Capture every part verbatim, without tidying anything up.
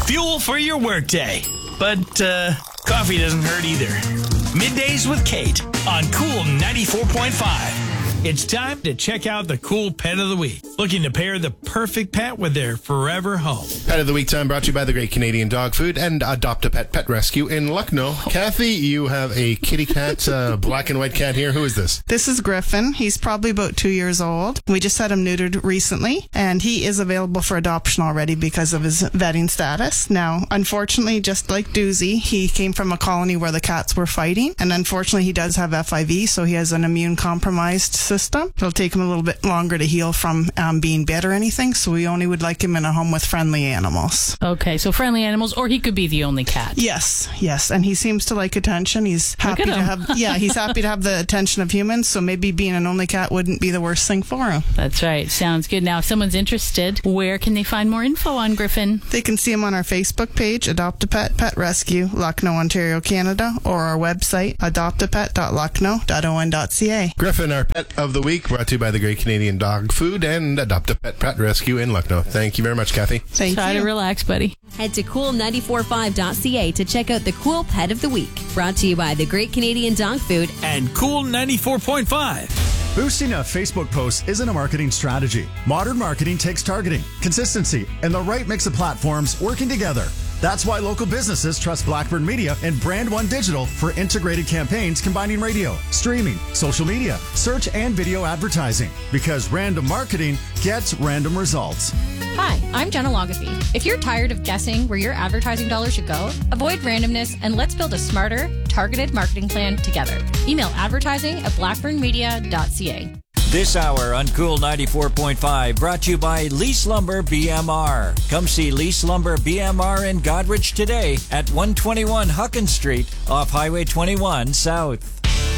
Fuel for your workday. But uh, coffee doesn't hurt either. Middays with Kate on Cool ninety-four point five. It's time to check out the cool pet of the week. Looking to pair the perfect pet with their forever home. Pet of the Week time brought to you by the Great Canadian Dog Food and Adopt a Pet Pet Rescue in Lucknow. Kathy, you have a kitty cat, uh, black and white cat here. Who is this? This is Griffin. He's probably about two years old. We just had him neutered recently, and he is available for adoption already because of his vetting status. Now, unfortunately, just like Doozy, he came from a colony where the cats were fighting, and unfortunately, he does have F I V, so he has an immune-compromised system. It'll take him a little bit longer to heal from um, being bit or anything, so we only would like him in a home with friendly animals. Okay, so friendly animals, or he could be the only cat. Yes, yes, and he seems to like attention. He's happy Look at to him. have, yeah, he's happy to have the attention of humans, so maybe being an only cat wouldn't be the worst thing for him. That's right. Sounds good. Now, if someone's interested, where can they find more info on Griffin? They can see him on our Facebook page, Adopt a Pet Pet Rescue, Lucknow, Ontario, Canada, or our website, adopt a pet dot lucknow dot o n dot c a. Griffin, our pet of the week, brought to you by the Great Canadian Dog Food and Adopt a Pet Pet Rescue in Lucknow. Thank you very much, Kathy. Thank Try you. to relax, buddy. Head to cool nine four five dot c a to check out the cool pet of the week. Brought to you by the Great Canadian Dog Food And Cool ninety-four point five. Boosting a Facebook post isn't a marketing strategy. Modern marketing takes targeting, consistency, and the right mix of platforms working together. That's why local businesses trust Blackburn Media and Brand One Digital for integrated campaigns combining radio, streaming, social media, search, and video advertising. Because random marketing gets random results. Hi, I'm Jenna Logafee. If you're tired of guessing where your advertising dollars should go, avoid randomness and let's build a smarter, targeted marketing plan together. Email advertising at blackburn media dot c a. This hour on Cool ninety-four point five brought to you by Lease Lumber B M R. Come see Lease Lumber B M R in Godrich today at one twenty-one Huckins Street off Highway twenty-one South.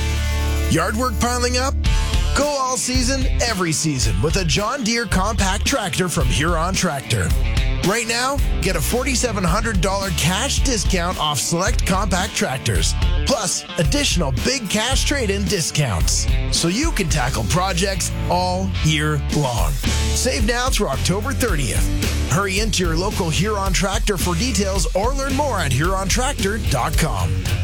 Yard work piling up? Go all season, every season with a John Deere compact tractor from Huron Tractor. Right now, get a four thousand seven hundred dollars cash discount off select compact tractors, plus additional big cash trade-in discounts, so you can tackle projects all year long. Save now through October thirtieth. Hurry into your local Huron Tractor for details or learn more at huron tractor dot com.